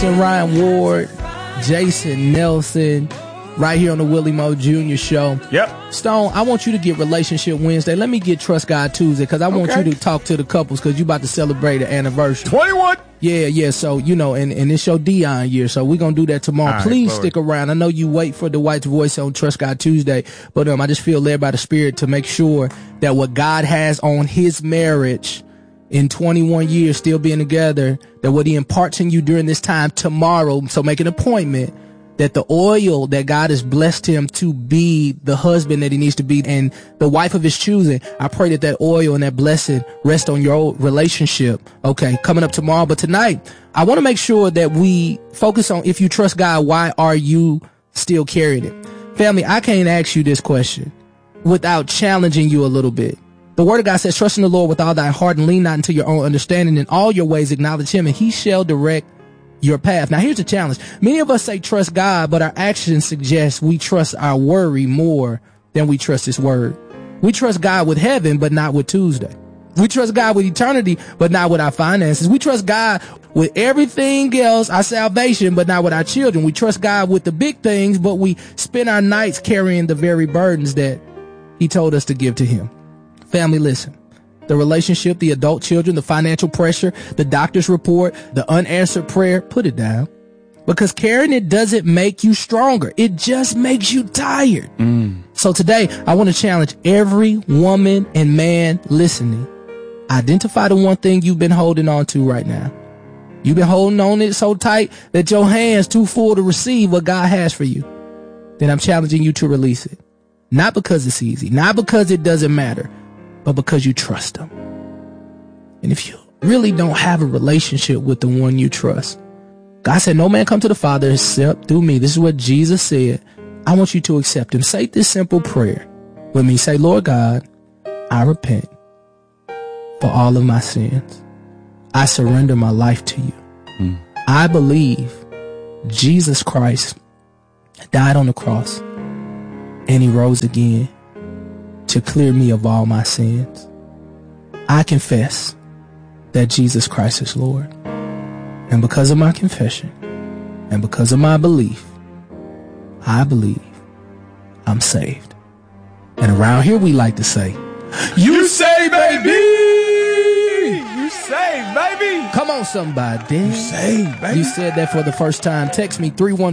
Jason Ryan Ward, Jason Nelson, right here on the Willie Moe Jr. Show. Yep. Stone, I want you to get Relationship Wednesday. Let me get Trust God Tuesday, because I want you to talk to the couples, because you about to celebrate an anniversary. 21. Yeah. So, and it's your Dion year, so we're going to do that tomorrow. Right, Please Lord. stick around. I know you wait for Dwight's voice on Trust God Tuesday, but I just feel led by the Spirit to make sure that what God has on his marriage in 21 years still being together, that what he imparts in you during this time tomorrow, so make an appointment, that the oil that God has blessed him to be the husband that he needs to be and the wife of his choosing, I pray that oil and that blessing rest on your relationship. Okay, coming up tomorrow. But tonight, I want to make sure that we focus on, if you trust God, why are you still carrying it? Family, I can't ask you this question without challenging you a little bit. The word of God says, trust in the Lord with all thy heart and lean not into your own understanding. In all your ways acknowledge him, and he shall direct your path. Now, here's the challenge. Many of us say trust God, but our actions suggest we trust our worry more than we trust his word. We trust God with heaven, but not with Tuesday. We trust God with eternity, but not with our finances. We trust God with everything else, our salvation, but not with our children. We trust God with the big things, but we spend our nights carrying the very burdens that he told us to give to him. Family, listen. The relationship, the adult children, the financial pressure, the doctor's report, the unanswered prayer, put it down. Because carrying it doesn't make you stronger. It just makes you tired. So today, I want to challenge every woman and man listening. Identify the one thing you've been holding on to right now. You've been holding on it so tight that your hand's too full to receive what God has for you. Then I'm challenging you to release it. Not because it's easy, not because it doesn't matter, but because you trust him. And if you really don't have a relationship with the one you trust, God said, no man come to the Father except through me. This is what Jesus said. I want you to accept him. Say this simple prayer with me. Say, Lord God, I repent for all of my sins. I surrender my life to you. I believe Jesus Christ died on the cross and he rose again to clear me of all my sins. I confess that Jesus Christ is Lord. And because of my confession and because of my belief, I believe I'm saved. And around here we like to say, You saved, baby! You saved, baby! Come on, somebody. You saved, baby! You said that for the first time. Text me 314